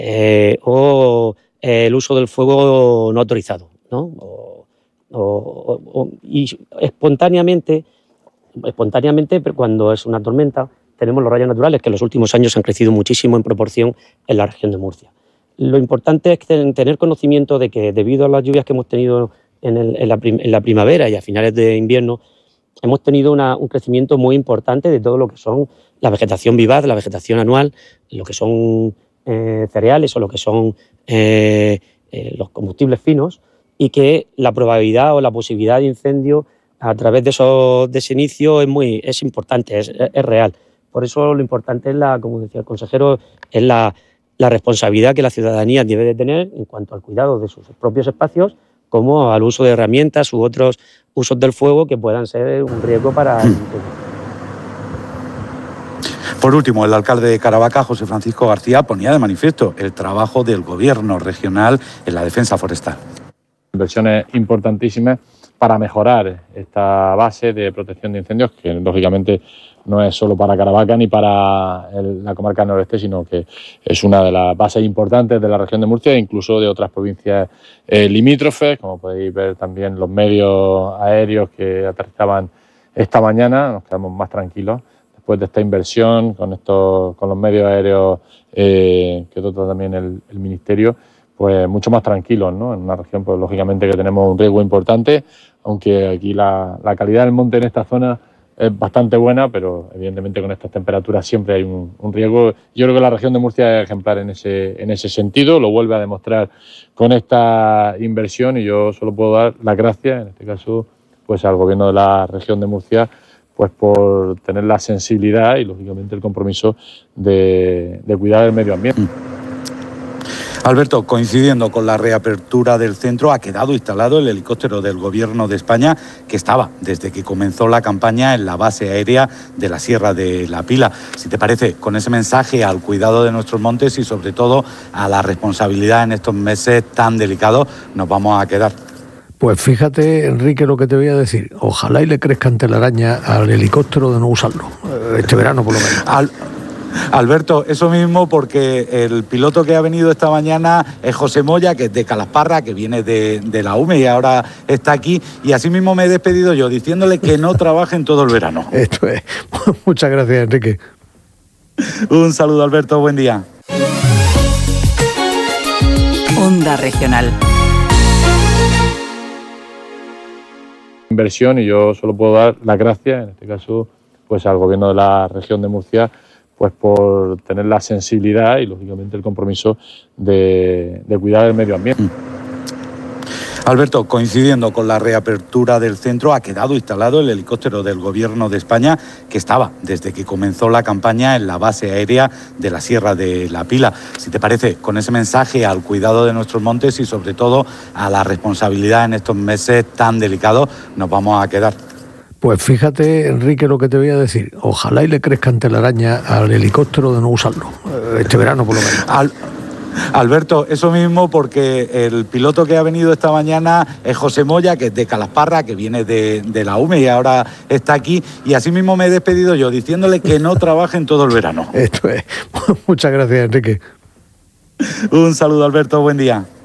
o el uso del fuego no autorizado, ¿no? Y espontáneamente, cuando es una tormenta, tenemos los rayos naturales que en los últimos años han crecido muchísimo en proporción en la región de Murcia. Lo importante es tener conocimiento de que debido a las lluvias que hemos tenido en la primavera y a finales de invierno, hemos tenido un crecimiento muy importante de todo lo que son la vegetación vivaz, la vegetación anual, lo que son cereales o lo que son los combustibles finos, y que la probabilidad o la posibilidad de incendio a través de ese inicio es importante, es real. Por eso lo importante es, como decía el consejero, es la responsabilidad que la ciudadanía debe de tener en cuanto al cuidado de sus propios espacios, como al uso de herramientas u otros usos del fuego que puedan ser un riesgo para el incendio. Por último, el alcalde de Caravaca, José Francisco García, ponía de manifiesto el trabajo del gobierno regional en la defensa forestal. Inversiones importantísimas para mejorar esta base de protección de incendios, que lógicamente no es solo para Caravaca ni para la comarca noroeste, sino que es una de las bases importantes de la región de Murcia e incluso de otras provincias limítrofes, como podéis ver también los medios aéreos que aterrizaban esta mañana. Nos quedamos más tranquilos después de esta inversión con los medios aéreos que dota también el Ministerio, pues mucho más tranquilos, ¿no? En una región, pues lógicamente que tenemos un riesgo importante, aunque aquí la calidad del monte en esta zona es bastante buena, pero evidentemente con estas temperaturas siempre hay un riesgo. Yo creo que la región de Murcia es ejemplar en ese sentido, lo vuelve a demostrar con esta inversión, y yo solo puedo dar las gracias, en este caso, pues al gobierno de la región de Murcia, pues por tener la sensibilidad y lógicamente el compromiso de cuidar del medio ambiente. Alberto, coincidiendo con la reapertura del centro, ha quedado instalado el helicóptero del Gobierno de España que estaba desde que comenzó la campaña en la base aérea de la Sierra de la Pila. Si te parece, con ese mensaje al cuidado de nuestros montes y sobre todo a la responsabilidad en estos meses tan delicados, nos vamos a quedar. Pues fíjate, Enrique, lo que te voy a decir. Ojalá y le crezcan telaraña al helicóptero de no usarlo, este verano por lo menos. Alberto, eso mismo, porque el piloto que ha venido esta mañana es José Moya, que es de Calasparra, que viene de la UME y ahora está aquí. Y así mismo me he despedido yo, diciéndole que no trabaje en todo el verano. Esto es. Muchas gracias, Enrique. Un saludo, Alberto, buen día. Onda Regional. Inversión, y yo solo puedo dar las gracias, en este caso, pues al gobierno de la región de Murcia, pues por tener la sensibilidad y lógicamente el compromiso de cuidar del medio ambiente. Alberto, coincidiendo con la reapertura del centro, ha quedado instalado el helicóptero del Gobierno de España que estaba desde que comenzó la campaña en la base aérea de la Sierra de la Pila. Si te parece, con ese mensaje al cuidado de nuestros montes y sobre todo a la responsabilidad en estos meses tan delicados, nos vamos a quedar. Pues fíjate, Enrique, lo que te voy a decir. Ojalá y le crezcan telaraña al helicóptero de no usarlo, este verano por lo menos. Alberto, eso mismo, porque el piloto que ha venido esta mañana es José Moya, que es de Calasparra, que viene de la UME y ahora está aquí. Y así mismo me he despedido yo, diciéndole que no trabaje en todo el verano. Esto es. Muchas gracias, Enrique. Un saludo, Alberto, buen día.